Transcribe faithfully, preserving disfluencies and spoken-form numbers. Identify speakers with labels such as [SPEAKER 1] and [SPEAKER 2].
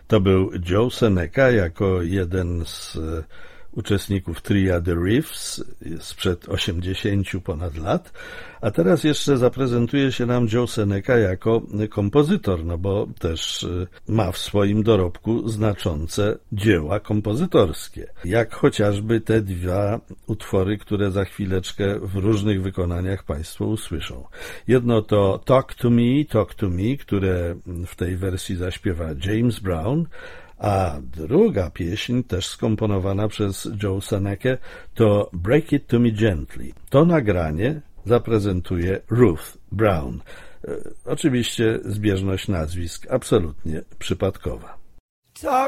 [SPEAKER 1] To był Joe Seneca jako jeden z uczestników tria The Riffs sprzed osiemdziesięciu ponad lat, a teraz jeszcze zaprezentuje się nam Joe Seneca jako kompozytor, no bo też ma w swoim dorobku znaczące dzieła kompozytorskie, jak chociażby te dwa utwory, które za chwileczkę w różnych wykonaniach Państwo usłyszą. Jedno to Talk to Me, Talk to Me, które w tej wersji zaśpiewa James Brown, a druga pieśń, też skomponowana przez Joe Seneca, to Break It to Me Gently. To nagranie zaprezentuje Ruth Brown. E, oczywiście zbieżność nazwisk absolutnie przypadkowa.